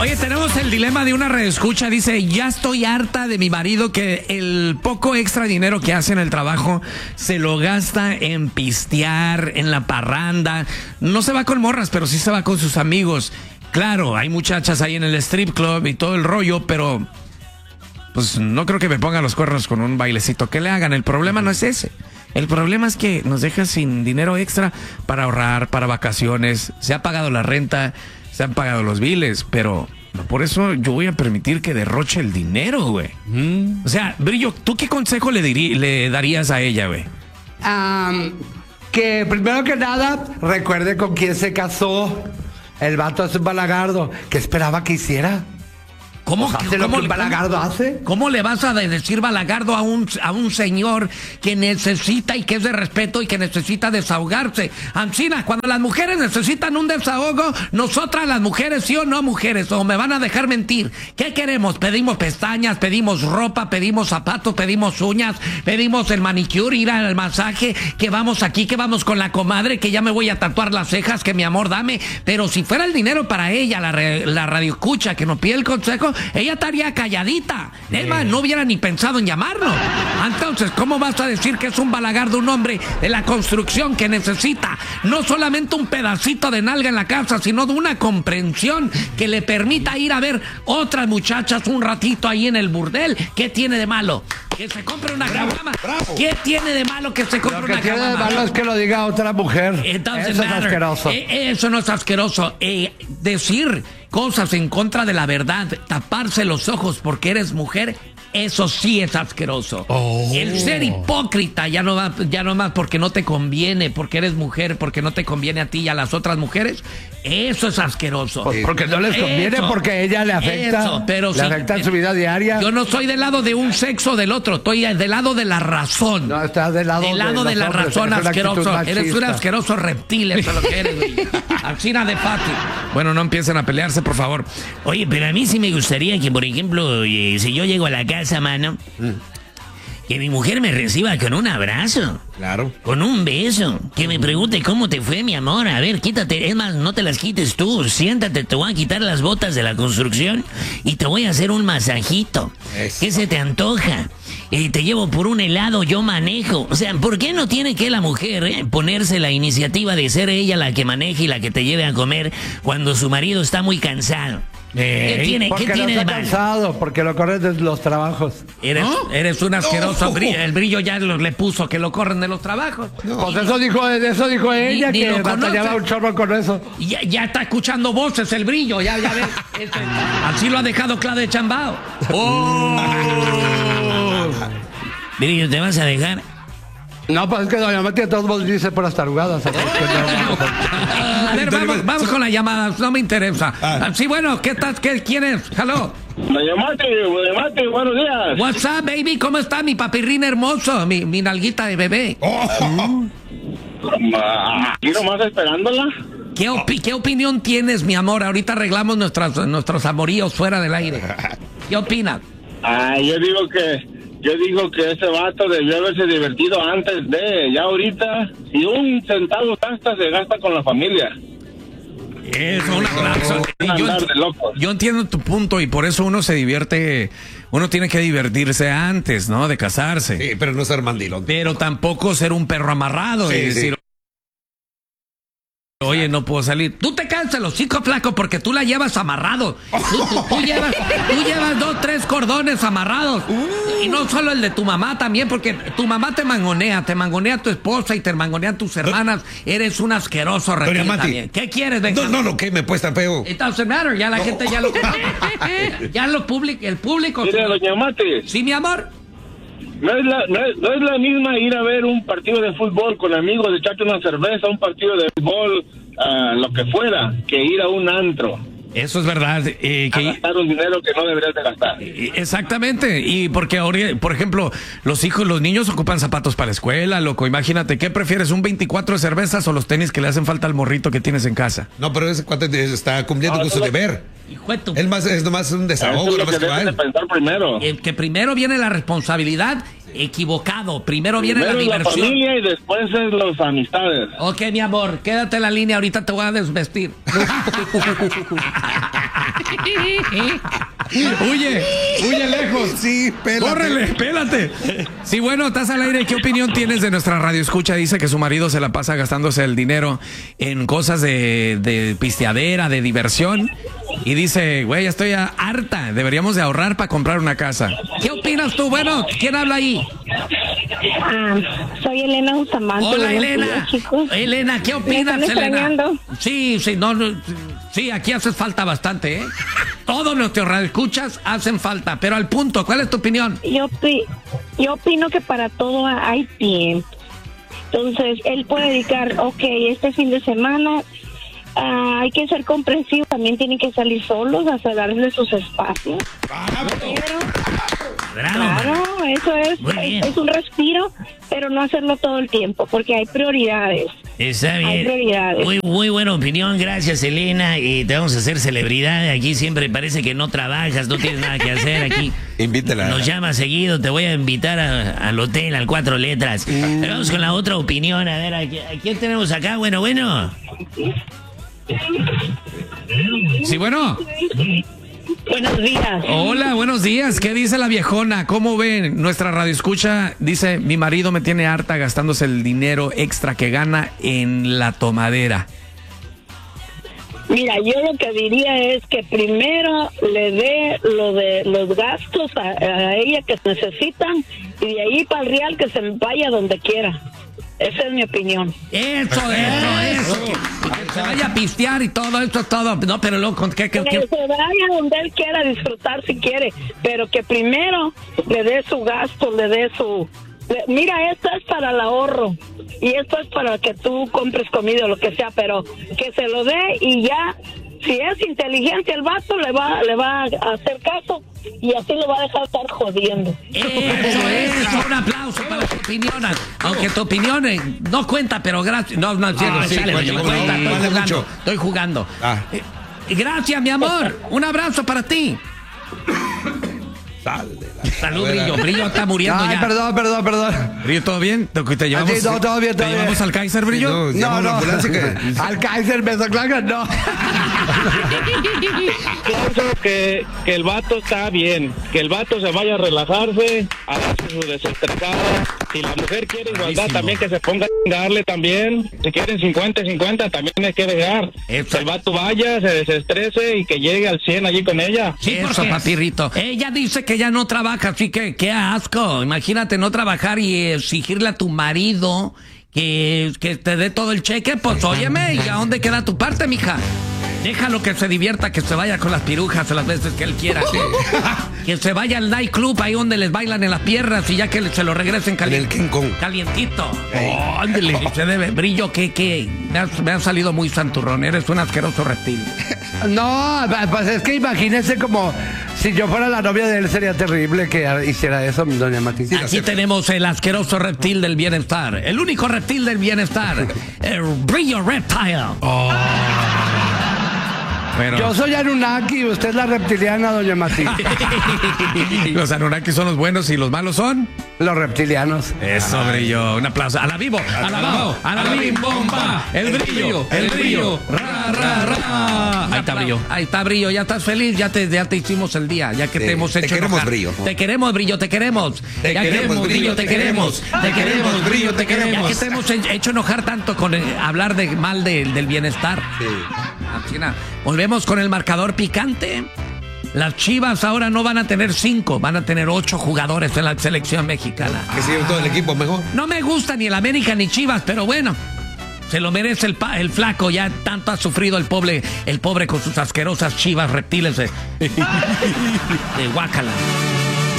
Oye, tenemos el dilema de una redescucha. Dice, ya estoy harta de mi marido que el poco extra dinero que hace en el trabajo se lo gasta en pistear, en la parranda. No se va con morras, pero sí se va con sus amigos. Claro, hay muchachas ahí en el strip club y todo el rollo, pero pues no creo que me pongan los cuernos con un bailecito que le hagan. El problema no es ese. El problema es que nos deja sin dinero extra para ahorrar, para vacaciones. Se ha pagado la renta, se han pagado los biles, pero no por eso yo voy a permitir que derroche el dinero, güey. O sea, Brillo, ¿tú qué consejo le darías a ella, güey? Que primero que nada recuerde con quién se casó. El vato es un balagardo. ¿Qué esperaba que hiciera? ¿Cómo, ¿Hace lo que un balagardo hace? ¿Cómo le vas a decir balagardo a un señor que necesita y que es de respeto y que necesita desahogarse? Ancina, cuando las mujeres necesitan un desahogo, nosotras las mujeres, ¿sí o no, mujeres? O me van a dejar mentir. ¿Qué queremos? Pedimos pestañas, pedimos ropa, pedimos zapatos, pedimos uñas, pedimos el manicure, ir al masaje, que vamos aquí, que vamos con la comadre, que ya me voy a tatuar las cejas, que mi amor dame. Pero si fuera el dinero para ella, la radioescucha, que nos pide el consejo, ella estaría calladita. Es más, no hubiera ni pensado en llamarlo. Entonces, ¿cómo vas a decir que es un balagardo un hombre de la construcción que necesita no solamente un pedacito de nalga en la casa, sino de una comprensión que le permita ir a ver otras muchachas un ratito ahí en el burdel? ¿Qué tiene de malo? Que se compre una caguama. ¿Qué tiene de malo que se compre una caguama? Lo que tiene de malo es que lo diga otra mujer. Eso es asqueroso. Eso no es asqueroso. Decir cosas en contra de la verdad, taparse los ojos porque eres mujer, eso sí es asqueroso. El ser hipócrita ya no más porque no te conviene, porque eres mujer, porque no te conviene a ti y a las otras mujeres, eso es asqueroso. Porque no les conviene, porque a ella le afecta, le afecta en su vida diaria. Yo no soy del lado de un sexo o del otro, estoy del lado de la razón. No, estás del lado de la razón, asqueroso. Eres un asqueroso reptil, eso es lo que eres, güey. Alcina de Pati. Bueno, no empiecen a pelearse, por favor. Oye, pero a mí sí me gustaría que, por ejemplo, si yo llego a la casa, mano, que mi mujer me reciba con un abrazo. Claro. Con un beso. Que me pregunte cómo te fue, mi amor. A ver, quítate. Es más, no te las quites tú. Siéntate, te voy a quitar las botas de la construcción y te voy a hacer un masajito. Eso. ¿Qué se te antoja? Te llevo por un helado, yo manejo. O sea, ¿por qué no tiene que la mujer ponerse la iniciativa de ser ella la que maneje y la que te lleve a comer cuando su marido está muy cansado? ¿Qué tiene de mal? Cansado, porque lo corren de los trabajos. Eres un asqueroso. El Brillo ya le puso que lo corren de los trabajos. Pues eso dijo ella, que batallaba un chorro con eso. Ya está escuchando voces el Brillo, ya ves. Así lo ha dejado claro de chambao. Brillo, ¿te vas a dejar? No, pues es que doña Mati de todos modos dice por las tarugadas. A ver, vamos con las llamadas, no me interesa. Sí, bueno, ¿quién es? Hello. Doña Mati, buenos días. What's up, baby? ¿Cómo está mi papirrín hermoso? Mi nalguita de bebé. Aquí nomás esperándola. ¿Qué opinión tienes, mi amor? Ahorita arreglamos nuestros amoríos fuera del aire. ¿Qué opinas? Yo digo que ese vato debió haberse divertido antes de, ya ahorita, si un centavo gasta, se gasta con la familia. Yo entiendo tu punto y por eso uno se divierte, uno tiene que divertirse antes, ¿no? De casarse. Sí, pero no ser mandilón. Pero tampoco ser un perro amarrado y decir... Oye, no puedo salir. Tú te cansas el hocico, flaco, porque tú la llevas amarrado. Tú llevas 2, 3 cordones amarrados. Y no solo el de tu mamá también, porque tu mamá te mangonea tu esposa y te mangonean tus hermanas. Eres un asqueroso reptil también. ¿Qué quieres, venga? No, ¿qué me puesta feo? It doesn't matter, ya la gente ya lo conoce. Ya el público. Mira, doña Mati. Sí, mi amor. No es la misma ir a ver un partido de fútbol con amigos, echarte una cerveza, un partido de fútbol, lo que fuera, que ir a un antro. Eso es verdad. A gastar un dinero que no deberías de gastar. Exactamente. Y porque ahora, por ejemplo, los niños ocupan zapatos para la escuela, loco. Imagínate, ¿qué prefieres? ¿Un 24 de cervezas o los tenis que le hacen falta al morrito que tienes en casa? No, pero ese cuate está cumpliendo con su deber. Es nomás un desahogo. Es lo que debes de pensar primero. Que primero viene la responsabilidad. Equivocado. Primero viene la diversión. La familia y después es las amistades. Ok, mi amor, quédate en la línea. Ahorita te voy a desvestir. Huye lejos. Sí, pélate. Córrele, pélate. Sí, bueno, estás al aire. ¿Qué opinión tienes de nuestra radio escucha? Dice que su marido se la pasa gastándose el dinero en cosas de pisteadera, de diversión. Y dice, güey, ya estoy harta. Deberíamos de ahorrar para comprar una casa. ¿Qué opinas tú? Bueno, ¿quién habla ahí? Soy Elena Bustamante. Hola, Elena. Días, chicos. Elena, ¿qué opinas, ¿Me están Elena? extrañando? Sí, sí, aquí haces falta bastante, ¿eh? Todos nuestros radioescuchas hacen falta, pero al punto, ¿cuál es tu opinión? Yo opino que para todo hay tiempo. Entonces, él puede dedicar, este fin de semana hay que ser comprensivo, también tienen que salir solos, a darle sus espacios. Claro, eso es un respiro, pero no hacerlo todo el tiempo, porque hay prioridades. Está bien. Hay prioridades. Muy buena opinión, gracias Elena. Y te vamos a hacer celebridad. Aquí siempre parece que no trabajas, no tienes nada que hacer aquí. Invítela. Nos llama seguido, te voy a invitar al hotel, al 4 letras. Pero vamos con la otra opinión, a ver, ¿a quién tenemos acá? Bueno. Sí, bueno. Buenos días. Hola, buenos días. ¿Qué dice la viejona? ¿Cómo ven? Nuestra radioescucha dice, mi marido me tiene harta gastándose el dinero extra que gana en la tomadera. Mira, yo lo que diría es que primero le dé lo de los gastos a ella que necesitan y de ahí para el real que se vaya donde quiera. Esa es mi opinión. Eso. Que se vaya a pistear y todo, eso todo. No, pero loco, Que se vaya donde él quiera disfrutar si quiere, pero que primero le dé su gasto, le dé su... Mira, esto es para el ahorro y esto es para que tú compres comida o lo que sea, pero que se lo dé y ya, si es inteligente el vato, le va a hacer caso y así lo va a dejar estar jodiendo. Eso, un aplauso para tu opinión. Aunque tu opinión no cuenta, pero gracias. No, sí, cuenta, estoy jugando. Gracias, mi amor. Un abrazo para ti. Salud, Brillo está muriendo. Ay, ya. Perdón. Brillo, ¿todo bien? ¿Te llevamos, Sí, todo bien. ¿Te llevamos al Kaiser, Brillo? No. Al Kaiser me clagan, no. Pienso que el vato está bien, que el vato se vaya a relajarse, a darse su desestresada. Si la mujer quiere igualdad, también que se ponga a darle también. Si quieren 50-50, también hay que dejar. Eso. Que el vato vaya, se desestrese y que llegue al 100 allí con ella. Sí, eso, papirrito. Ella dice que ya no trabaja, así que qué asco. Imagínate no trabajar y exigirle a tu marido que te dé todo el cheque. Pues óyeme, ¿y a dónde queda tu parte, mija? Déjalo que se divierta, que se vaya con las pirujas las veces que él quiera. Que se vaya al nightclub ahí donde les bailan en las piernas y ya que se lo regresen caliente. En el King Kong. Calientito. Ándele, se debe. Brillo, que me ha salido muy santurrón. Eres un asqueroso reptil. No, pues es que imagínese como si yo fuera la novia de él, sería terrible que hiciera eso, doña Mati. Aquí tenemos el asqueroso reptil del bienestar. El único reptil del bienestar. El Brillo Reptile. Pero... Yo soy Anunnaki, usted es la reptiliana, doña Mati. Los Anunnaki son los buenos y los malos son los reptilianos. Eso, Brillo. Un aplauso. A la vivo, a la bim bomba. El brillo. Ra. Ahí está, Brillo. Ya estás feliz, ya te hicimos el día, ya que te hemos hecho queremos, enojar. Brillo. Te queremos, Brillo, te queremos. Te queremos, Brillo, te queremos. Te queremos, Brillo, te queremos. Ya que te hemos hecho enojar tanto con hablar mal del bienestar. Sí. Volvemos con el marcador picante. Las Chivas ahora no van a tener 5, van a tener 8 jugadores en la selección mexicana. Que sigue todo el equipo mejor. No me gusta ni el América ni Chivas, pero bueno, se lo merece el flaco. Ya tanto ha sufrido el pobre con sus asquerosas Chivas reptiles de guácala.